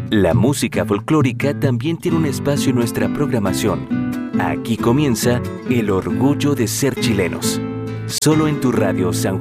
La música folclórica también tiene un espacio en nuestra programación. Aquí comienza El Orgullo de Ser Chilenos. Solo en tu radio San